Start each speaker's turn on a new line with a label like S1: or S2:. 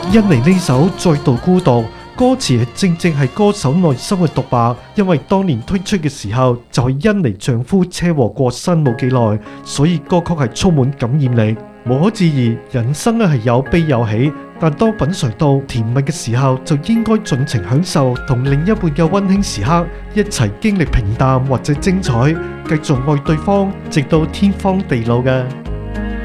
S1: 印尼呢首再度孤獨，歌詞正正係歌手內心嘅獨白，因為當年推出嘅時候就係印尼丈夫車禍過身冇幾耐，所以歌曲係充滿感染力。無可置疑，人生係有悲有喜，但當品嘗到甜蜜嘅時候，就應該盡情享受同另一半嘅溫馨時刻，一齊經歷平淡或者精彩，繼續愛對方，直到天荒地老嘅。